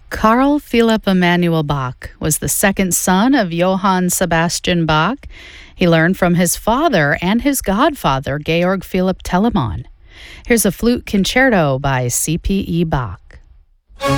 Carl Philipp Emanuel Bach was the second son of Johann Sebastian Bach. He learned from his father and his godfather, Georg Philipp Telemann. Here's a flute concerto by C.P.E. Bach.